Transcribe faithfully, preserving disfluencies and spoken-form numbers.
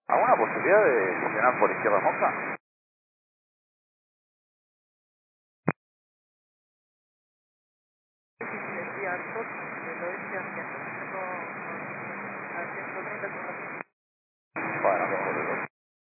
¿Alguna posibilidad de gestionar por izquierda Moca? Desviar del oeste hacia